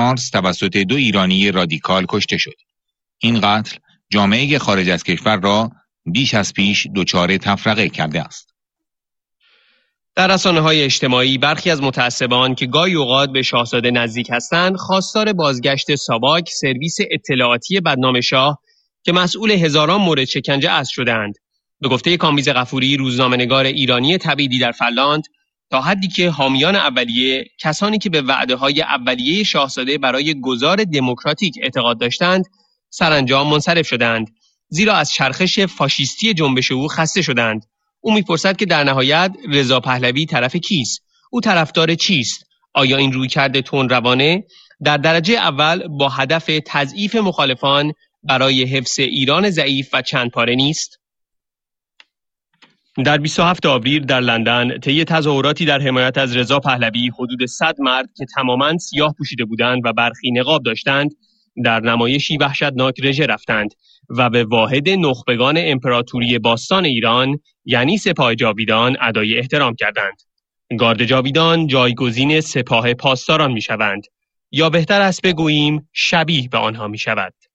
مارس توسط 2 ایرانی رادیکال کشته شد. این قتل جامعه خارج از کشور را بیش از پیش دچار تفرقه کرده است. در رسانه‌های اجتماعی برخی از متعصبان که گاهی اوقات به شاهزاده نزدیک هستند، خواستار بازگشت ساواک، سرویس اطلاعاتی بدنام شاه که مسئول هزاران مورد شکنجه اسب شدند. به گفته کامبیز غفوری، روزنامه‌نگار ایرانی تبعیدی در فنلاند، تا حدی که حامیان اولیه، کسانی که به وعده‌های اولیه شاهزاده برای گذار دموکراتیک اعتقاد داشتند، سرانجام منصرف شدند، زیرا از چرخش فاشیستی جنبش او خسته شدند. او می‌پرسد که در نهایت رضا پهلوی طرف کیست؟ او طرفدار چیست؟ آیا این رویکرد تندروانه در درجه اول با هدف تضعیف مخالفان برای حفظ ایران ضعیف و چند پاره نیست؟ در 27 آوریل در لندن طی تظاهراتی در حمایت از رضا پهلوی، حدود 100 مرد که تماماً سیاه پوشیده بودند و برخی نقاب داشتند، در نمایشی وحشتناک رژه رفتند و به واحد نخبگان امپراتوری باستان ایران، یعنی سپاه جاویدان، ادای احترام کردند. گارد جاویدان جایگزین سپاه پاسداران می‌شوند، یا بهتر است بگوییم شبیه به آنها می‌شود.